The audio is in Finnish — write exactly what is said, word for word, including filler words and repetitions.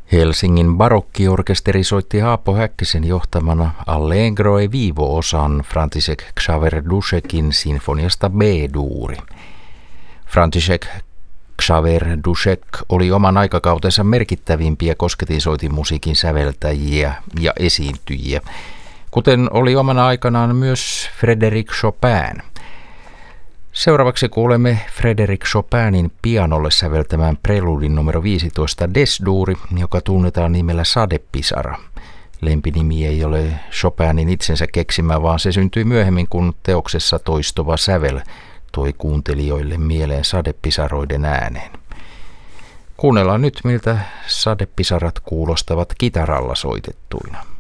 Helsingin barokkiorkesteri soitti Aapo Häkkisen johtamana Allegro e Vivo-osan František Xaver-Dušekin sinfoniasta B-duuri. František Xaver-Dušek oli oman aikakautensa merkittävimpiä kosketinsoitinmusiikin säveltäjiä ja esiintyjiä, kuten oli omana aikanaan myös Frédéric Chopin. Seuraavaksi kuulemme Frédéric Chopinin pianolle säveltämään preludin numero viisitoista Des-duuri, joka tunnetaan nimellä Sadepisara. Lempinimi ei ole Chopinin itsensä keksimä, vaan se syntyi myöhemmin, kun teoksessa toistuva sävel toi kuuntelijoille mieleen sadepisaroiden ääneen. Kuunnellaan nyt, miltä sadepisarat kuulostavat kitaralla soitettuina.